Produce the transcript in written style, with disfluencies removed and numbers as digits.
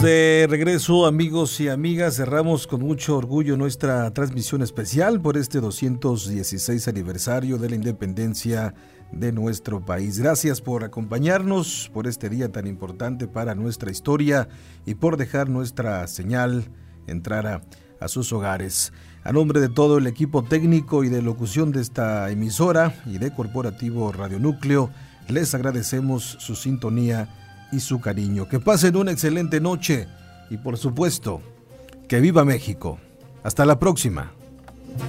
Estamos de regreso, amigos y amigas. Cerramos con mucho orgullo nuestra transmisión especial por este 216 aniversario de la independencia de nuestro país. Gracias por acompañarnos por este día tan importante para nuestra historia y por dejar nuestra señal entrar a sus hogares. A nombre de todo el equipo técnico y de locución de esta emisora y de Corporativo Radio Núcleo, les agradecemos su sintonía y su cariño. Que pasen una excelente noche y por supuesto, que viva México. Hasta la próxima.